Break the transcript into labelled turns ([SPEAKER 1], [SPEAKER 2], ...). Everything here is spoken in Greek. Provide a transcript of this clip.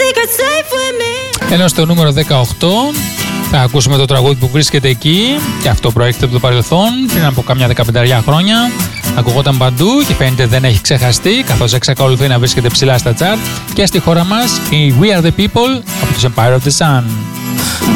[SPEAKER 1] Ενώ στο νούμερο 18 θα ακούσουμε το τραγούδι που βρίσκεται εκεί, και αυτό προέρχεται από το παρελθόν, πριν από καμιά 15 χρόνια. Ακουγόταν παντού και φαίνεται δεν έχει ξεχαστεί, καθώς εξακολουθεί να βρίσκεται ψηλά στα chart και στη χώρα μας η We Are The People από τους Empire of the Sun.